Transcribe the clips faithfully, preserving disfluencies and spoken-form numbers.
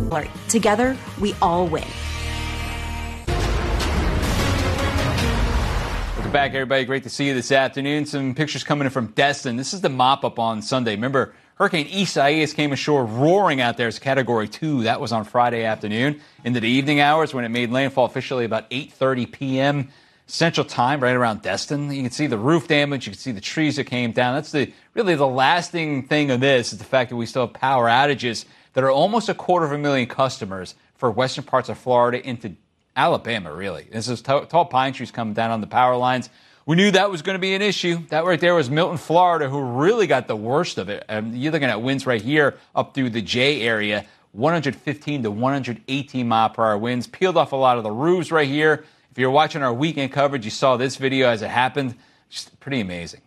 Together, we all win. Welcome back, everybody. Great to see you this afternoon. Some pictures coming in from Destin. This is the mop-up on Sunday. Remember, Hurricane Isaias came ashore roaring out there as Category two. That was on Friday afternoon into the evening hours when it made landfall officially about eight thirty p.m. Central Time, right around Destin. You can see the roof damage. You can see the trees that came down. That's the really the lasting thing of this is the fact that we still have power outages that are almost a quarter of a million customers for western parts of Florida into Alabama, really. This is t- tall pine trees coming down on the power lines. We knew that was going to be an issue. That right there was Milton, Florida, who really got the worst of it. Um, you're looking at winds right here up through the J area, one hundred fifteen to one hundred eighteen mile per hour winds. Peeled off a lot of the roofs right here. If you're watching our weekend coverage, you saw this video as it happened. Just pretty amazing.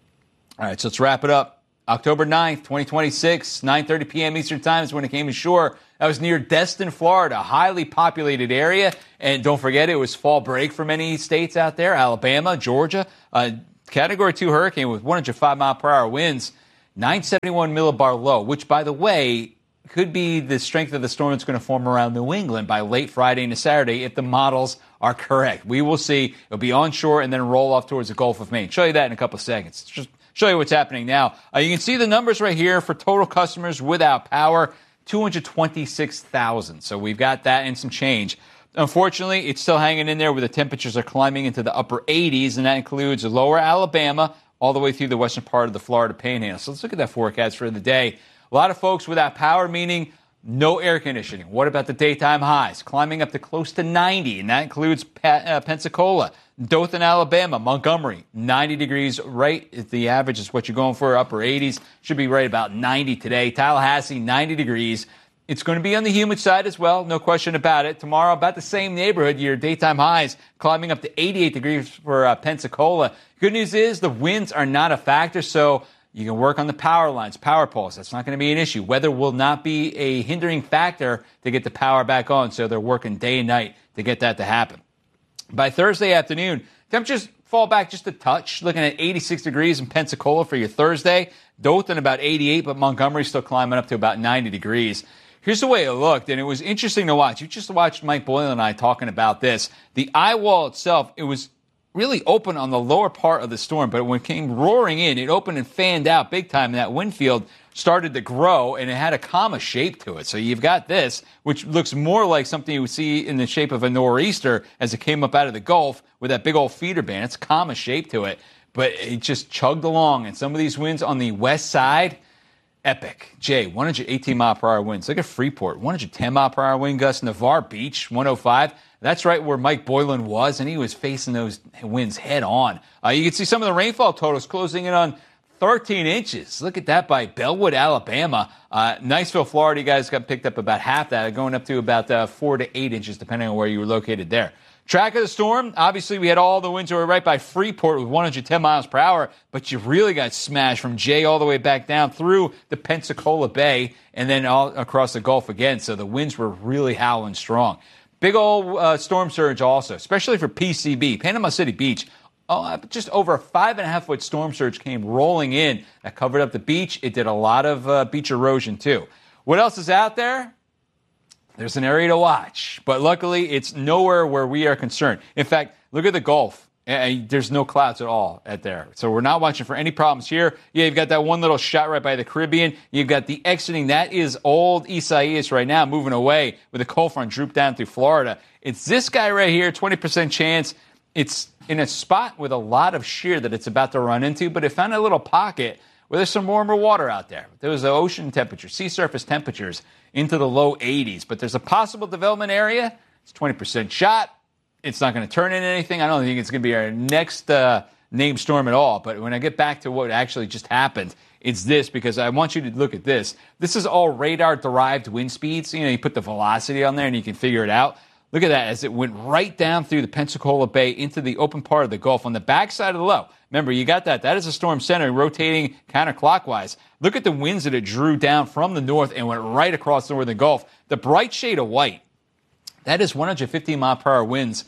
All right, so let's wrap it up. October ninth, twenty twenty-six, nine thirty p.m. Eastern Time is when it came ashore. That was near Destin, Florida, a highly populated area. And don't forget, it was fall break for many states out there, Alabama, Georgia. Uh, Category two hurricane with one hundred five mile per hour winds, nine seventy-one millibar low, which, by the way, could be the strength of the storm that's going to form around New England by late Friday into Saturday if the models are correct. We will see. It'll be onshore and then roll off towards the Gulf of Maine. Show you that in a couple of seconds. Just show you what's happening now. Uh, you can see the numbers right here for total customers without power, two hundred twenty-six thousand. So we've got that and some change. Unfortunately, it's still hanging in there where the temperatures are climbing into the upper eighties, and that includes lower Alabama all the way through the western part of the Florida Panhandle. So let's look at that forecast for the day. A lot of folks without power, meaning no air conditioning. What about the daytime highs? Climbing up to close to ninety, and that includes uh, Pensacola, Dothan, Alabama, Montgomery, ninety degrees, right at the average is what you're going for, upper eighties. Should be right about ninety today. Tallahassee, ninety degrees. It's going to be on the humid side as well, no question about it. Tomorrow, about the same neighborhood, your daytime highs climbing up to eighty-eight degrees for uh, Pensacola. Good news is the winds are not a factor, so you can work on the power lines, power poles. That's not going to be an issue. Weather will not be a hindering factor to get the power back on, so they're working day and night to get that to happen. By Thursday afternoon, temperatures fall back just a touch, looking at eighty-six degrees in Pensacola for your Thursday. Dothan about eighty-eight, but Montgomery still climbing up to about ninety degrees. Here's the way it looked, and it was interesting to watch. You just watched Mike Boyle and I talking about this. The eye wall itself, it was really open on the lower part of the storm, but when it came roaring in, it opened and fanned out big time, and that wind field started to grow, and it had a comma shape to it. So you've got this, which looks more like something you would see in the shape of a nor'easter as it came up out of the Gulf with that big old feeder band. It's a comma shape to it, but it just chugged along, and some of these winds on the west side, epic. Jay, one hundred eighteen mile per hour winds. Look at Freeport, one hundred ten mile per hour wind gusts. Navarre Beach, one oh five. That's right where Mike Boylan was, and he was facing those winds head on. Uh, you can see some of the rainfall totals closing in on thirteen inches. Look at that by Bellwood, Alabama. Uh, Niceville, Florida, you guys got picked up about half that, going up to about uh, four to eight inches, depending on where you were located there. Track of the storm, obviously we had all the winds that were right by Freeport with one hundred ten miles per hour, but you really got smashed from Jay all the way back down through the Pensacola Bay and then all across the Gulf again. So the winds were really howling strong. Big old uh, storm surge also, especially for P C B, Panama City Beach. Oh, just over a five and a half foot storm surge came rolling in. That covered up the beach. It did a lot of uh, beach erosion too. What else is out there? There's an area to watch, but luckily it's nowhere where we are concerned. In fact, look at the Gulf. There's no clouds at all at there. So we're not watching for any problems here. Yeah, you've got that one little shot right by the Caribbean. You've got the exiting. That is old Isaias right now moving away with a cold front droop down through Florida. It's this guy right here, twenty percent chance. It's in a spot with a lot of shear that it's about to run into, but it found a little pocket where there's some warmer water out there. There was the ocean temperature, sea surface temperatures into the low eighties, but there's a possible development area. It's twenty percent shot. It's not going to turn into anything. I don't think it's going to be our next uh, named storm at all. But when I get back to what actually just happened, it's this, because I want you to look at this. This is all radar-derived wind speeds. You know, you put the velocity on there and you can figure it out. Look at that as it went right down through the Pensacola Bay into the open part of the Gulf on the backside of the low. Remember, you got that. That is a storm center rotating counterclockwise. Look at the winds that it drew down from the north and went right across the northern Gulf. The bright shade of white, that is one hundred fifty mile per hour winds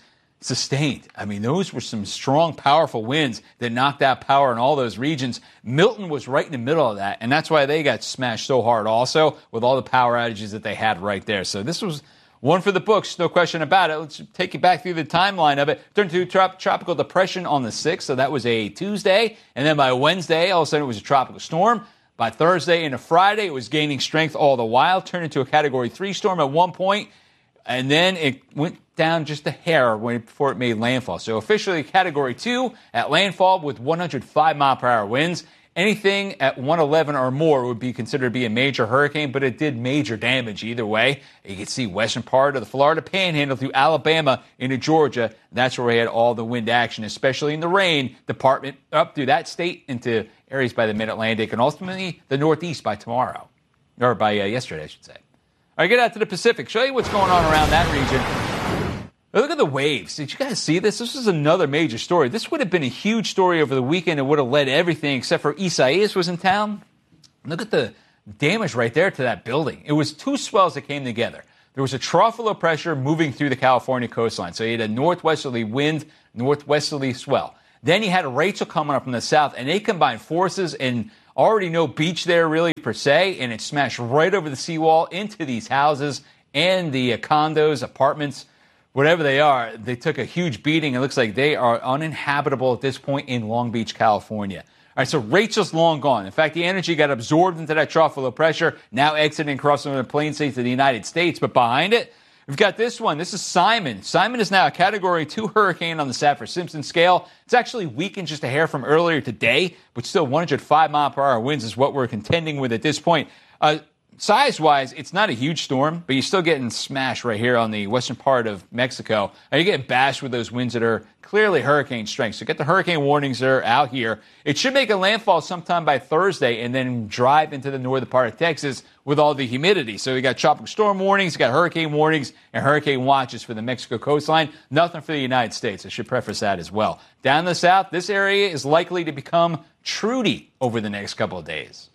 sustained. I mean, those were some strong, powerful winds that knocked out power in all those regions. Milton was right in the middle of that, and that's why they got smashed so hard also with all the power outages that they had right there. So this was one for the books, no question about it. Let's take you back through the timeline of it. Turned to trop- tropical depression on the sixth, so that was a Tuesday. And then by Wednesday, all of a sudden it was a tropical storm. By Thursday into Friday, it was gaining strength all the while, turned into a Category three storm at one point, and then it went down just a hair when, before it made landfall. So officially Category two at landfall with one hundred five mile per hour winds. Anything at one eleven or more would be considered to be a major hurricane, but it did major damage either way. You can see western part of the Florida Panhandle through Alabama into Georgia. That's where we had all the wind action, especially in the rain department up through that state into areas by the Mid-Atlantic and ultimately the Northeast by tomorrow, or by uh, yesterday, I should say. All right, get out to the Pacific. Show you what's going on around that region. Look at the waves. Did you guys see this? This is another major story. This would have been a huge story over the weekend. It would have led everything except for Isaias was in town. Look at the damage right there to that building. It was two swells that came together. There was a trough of low pressure moving through the California coastline. So you had a northwesterly wind, northwesterly swell. Then you had a Rachel coming up from the south, and they combined forces and already no beach there really per se, and it smashed right over the seawall into these houses and the uh, condos, apartments, whatever they are. They took a huge beating. It looks like they are uninhabitable at this point in Long Beach, California. All right, so Rachel's long gone. In fact, the energy got absorbed into that trough of low pressure, now exiting across the plain states of the United States. But behind it, we've got this one. This is Simon. Simon is now a Category two hurricane on the Saffir-Simpson scale. It's actually weakened just a hair from earlier today, but still one hundred five mile per hour winds is what we're contending with at this point. Uh, Size-wise, it's not a huge storm, but you're still getting smashed right here on the western part of Mexico. And you're getting bashed with those winds that are clearly hurricane strength. So get the hurricane warnings that are out here. It should make a landfall sometime by Thursday and then drive into the northern part of Texas with all the humidity. So you got tropical storm warnings, you got hurricane warnings, and hurricane watches for the Mexico coastline. Nothing for the United States. I should preface that as well. Down in the south, this area is likely to become Trudy over the next couple of days.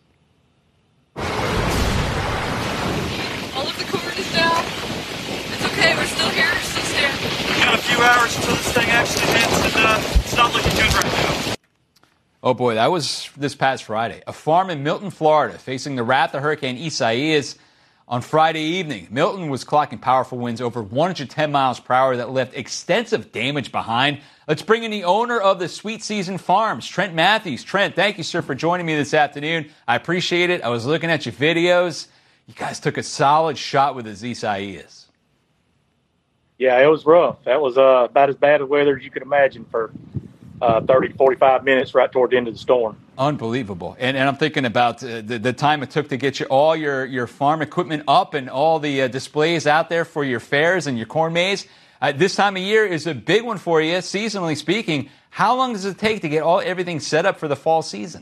Okay, we're still here, we're still standing. We got a few hours until this thing actually hits, and uh, it's not looking good right now. Oh boy, that was this past Friday. A farm in Milton, Florida, facing the wrath of Hurricane Isaias on Friday evening. Milton was clocking powerful winds over one hundred ten miles per hour that left extensive damage behind. Let's bring in the owner of the Sweet Season Farms, Trent Matthews. Trent, thank you, sir, for joining me this afternoon. I appreciate it. I was looking at your videos. You guys took a solid shot with the Isaias. Yeah, it was rough. That was uh, about as bad a weather as you could imagine for uh, thirty to forty-five minutes right toward the end of the storm. Unbelievable. And, and I'm thinking about uh, the, the time it took to get you all your, your farm equipment up and all the uh, displays out there for your fairs and your corn maze. Uh, this time of year is a big one for you, seasonally speaking. How long does it take to get all everything set up for the fall season?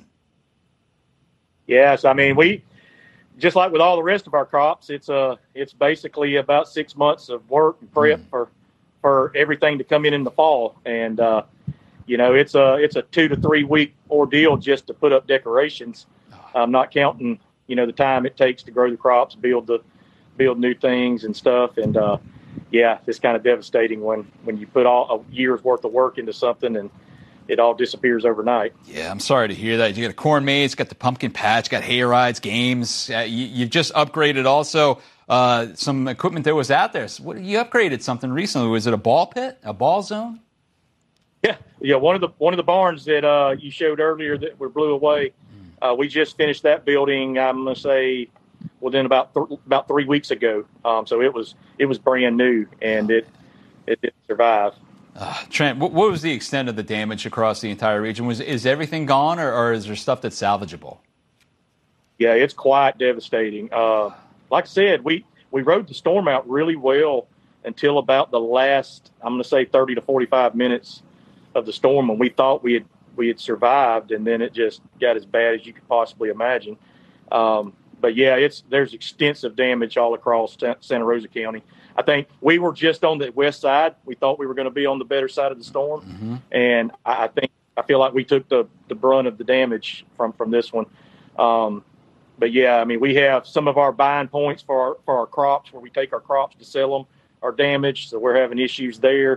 Yes, I mean, we – just like with all the rest of our crops, it's uh it's basically about six months of work and prep mm. for for everything to come in in the fall. And uh, you know, it's a it's a two to three week ordeal just to put up decorations. I'm not counting, you know, the time it takes to grow the crops, build the build new things and stuff. And uh, yeah, it's kind of devastating when when you put all a year's worth of work into something and it all disappears overnight. Yeah, I'm sorry to hear that. You got a corn maze, got the pumpkin patch, got hay rides, games. Uh, you, you've just upgraded also uh, some equipment that was out there. So what, you upgraded something recently. Was it a ball pit, a ball zone? Yeah, yeah. One of the one of the barns that uh, you showed earlier that were blew away. Uh, we just finished that building. I'm gonna say within about th- about three weeks ago. Um, so it was it was brand new and it it didn't survive. Uh, Trent, what, what was the extent of the damage across the entire region? Was is everything gone, or, or is there stuff that's salvageable? Yeah, it's quite devastating. Uh, like I said, we, we rode the storm out really well until about the last, I'm going to say thirty to forty-five minutes of the storm, when we thought we had we had survived, and then it just got as bad as you could possibly imagine. Um, but yeah, it's there's extensive damage all across Santa Rosa County. I think we were just on the west side. We thought we were going to be on the better side of the storm. Mm-hmm. And I, I think, I feel like we took the, the brunt of the damage from, from this one. Um, but yeah, I mean, we have some of our buying points for our, for our crops where we take our crops to sell them are damaged. So we're having issues there.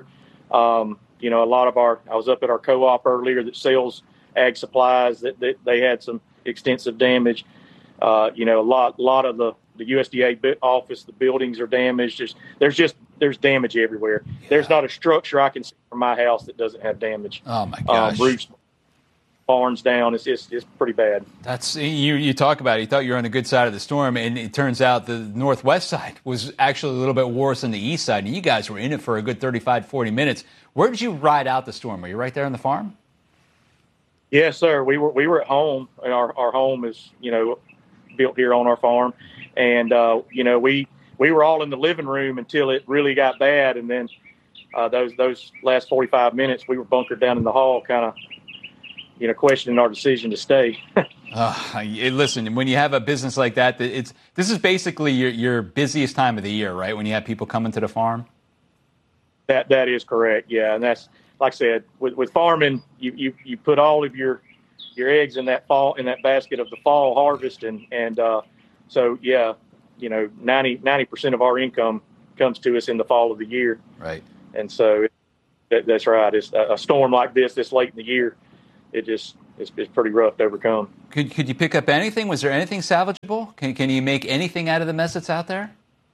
Um, you know, a lot of our, I was up at our co-op earlier that sells ag supplies, that, that they had some extensive damage. Uh, you know, a lot, lot of the, the U S D A office, the buildings are damaged. There's, there's just, there's damage everywhere. Yeah. There's not a structure I can see from my house that doesn't have damage. Oh my gosh. Um, roofs, barns down. It's, it's, it's pretty bad. That's, you, you talk about it. You thought you were on the good side of the storm, and it turns out the northwest side was actually a little bit worse than the east side, and you guys were in it for a good thirty-five, forty minutes. Where did you ride out the storm? Were you right there on the farm? Yes, sir. We were, we were at home, and our, our home is, you know, built here on our farm. And, uh, you know, we, we were all in the living room until it really got bad. And then uh, those, those last forty-five minutes, we were bunkered down in the hall, kind of, you know, questioning our decision to stay. uh, listen, when you have a business like that, it's this is basically your, your busiest time of the year, right? When you have people coming to the farm. That that is correct, yeah. And that's, like I said, with, with farming, you, you, you put all of your your eggs in that fall in that basket of the fall harvest, and and uh, so yeah, you know, ninety percent of our income comes to us in the fall of the year. Right. And so that, that's right. It's a, a storm like this this late in the year. It just it's, it's pretty rough to overcome. Could could you pick up anything? Was there anything salvageable? Can can you make anything out of the mess that's out there?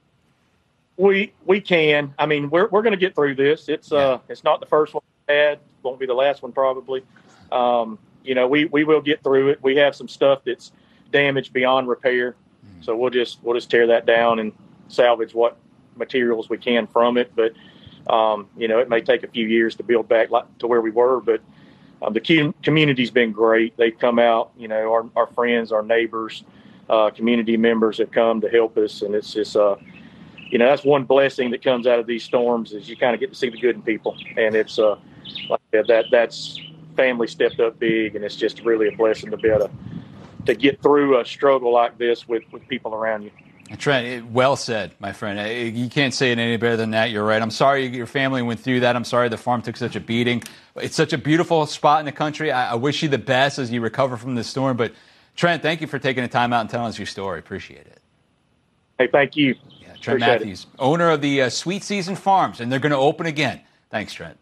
We we can. I mean, we're we're going to get through this. It's yeah. uh it's not the first one we had. Won't be the last one probably. Um, you know, we, we will get through it. We have some stuff that's damaged beyond repair, mm. so we'll just we'll just tear that down and salvage what materials we can from it. But um, you know, it may take a few years to build back like, to where we were, but. Um, the com- community's been great. They've come out, you know, our, our friends, our neighbors, uh, community members have come to help us. And it's just, uh, you know, that's one blessing that comes out of these storms is you kind of get to see the good in people. And it's, uh, like I said, that that's family stepped up big. And it's just really a blessing to be able to, to get through a struggle like this with, with people around you. Trent, well said, my friend. You can't say it any better than that. You're right. I'm sorry your family went through that. I'm sorry the farm took such a beating. It's such a beautiful spot in the country. I, I wish you the best as you recover from this storm. But, Trent, thank you for taking the time out and telling us your story. Appreciate it. Hey, thank you. Yeah, Trent Appreciate Matthews, it. owner of the uh, Sweet Season Farms, and they're going to open again. Thanks, Trent.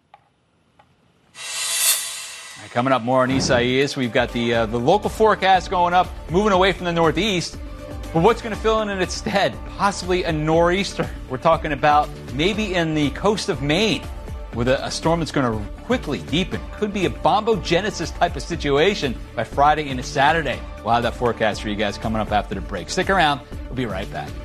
All right, coming up more on Isaias. We've got the uh, the local forecast going up, moving away from the Northeast. But what's going to fill in in its stead? Possibly a nor'easter. We're talking about maybe in the coast of Maine with a, a storm that's going to quickly deepen. Could be a bombogenesis type of situation by Friday into Saturday. We'll have that forecast for you guys coming up after the break. Stick around. We'll be right back.